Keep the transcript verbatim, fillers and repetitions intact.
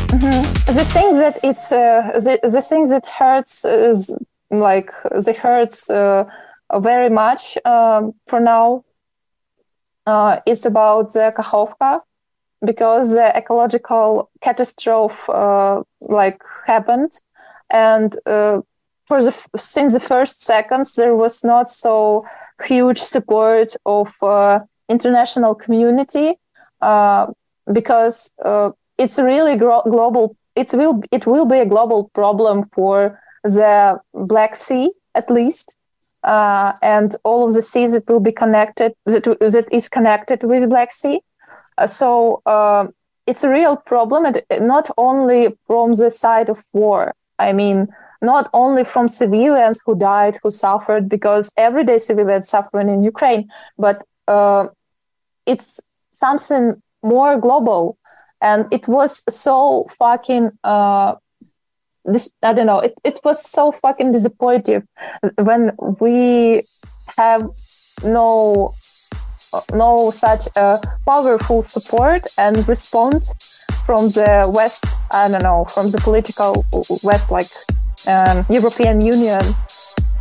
Mm-hmm. The thing that it's uh, the the thing that hurts is like that hurts uh, very much um, for now. Uh, it's about the Kakhovka, because the ecological catastrophe uh, like happened, and uh, for the since the first seconds there was not so huge support of uh, international community, uh, because uh, it's really gro- global. It will it will be a global problem for the Black Sea at least. Uh, and all of the seas that will be connected, that, that is connected with Black Sea. Uh, so uh, it's a real problem, and not only from the side of war. I mean, not only from civilians who died, who suffered, because everyday civilians suffering in Ukraine, but uh, it's something more global. And it was so fucking... Uh, This, I don't know, it, it was so fucking disappointing when we have no no such a powerful support and response from the West, I don't know, from the political West, like um, European Union